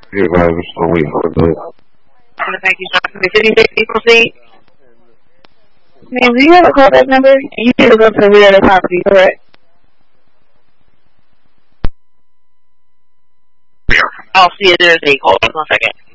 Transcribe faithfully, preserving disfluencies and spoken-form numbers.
Yeah, guys, we're still waiting for the. Thank you, John. fifty-six proceed. Ma'am, do you have a callback number? You need to go to the rear of the property, correct? I'll see if there's a call. One second.